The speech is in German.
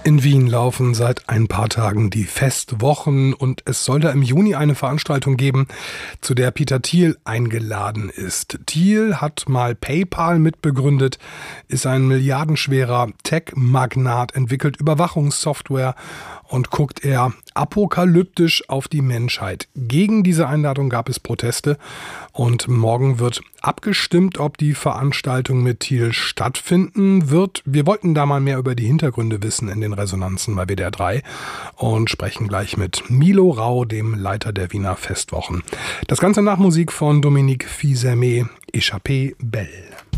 In Wien laufen seit ein paar Tagen die Festwochen und es soll da im Juni eine Veranstaltung geben, zu der Peter Thiel eingeladen ist. Thiel hat mal PayPal mitbegründet, ist ein milliardenschwerer Tech-Magnat, entwickelt Überwachungssoftware und guckt eher apokalyptisch auf die Menschheit. Gegen diese Einladung gab es Proteste und morgen wird abgestimmt, ob die Veranstaltung mit Thiel stattfinden wird. Wir wollten da mal mehr über die Hintergründe wissen in den Resonanzen bei WDR 3 und sprechen gleich mit Milo Rau, dem Leiter der Wiener Festwochen. Das Ganze nach Musik von Dominique Fils-Aimé, Échappée Belle.